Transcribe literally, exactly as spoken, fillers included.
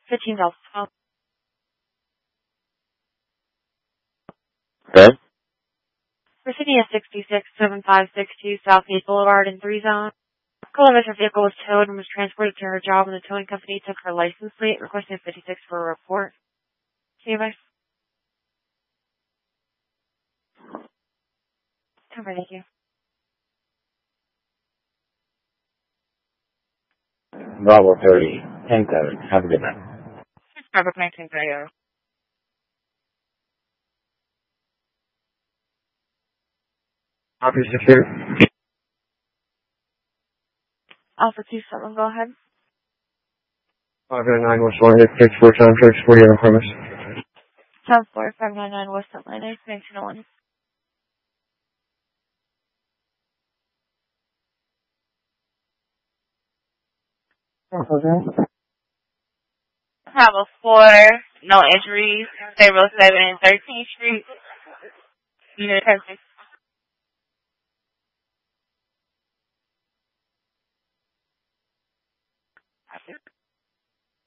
fifteen Delta twelve. Okay. Virginia sixty-six seven five six two Southeast Boulevard in three zone. Columbus, her vehicle was towed and was transported to her job, and the towing company took her license plate, requesting fifty-six for a report. See you, bye. Over, thank you. Bravo thirty, ten seven. Have a good night. Bravo nineteen thirty. Officer secure. Alpha two seven, go ahead. five nine nine West Line, six four time six forty on premise. South four five nine nine West Atlanta, nineteen oh one. Bravo four, no injuries, zero seven thirteenth Street. Unit ten six.